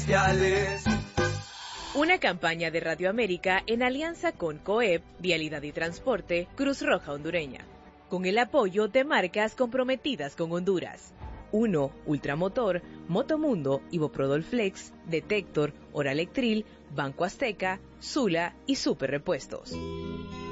viales. Una campaña de Radio América en alianza con COEP, Vialidad y Transporte, Cruz Roja Hondureña, con el apoyo de marcas comprometidas con Honduras. 1. Ultramotor, Motomundo, Iboprodol Flex, Detector, Oralectril, Banco Azteca, Sula y Super Repuestos.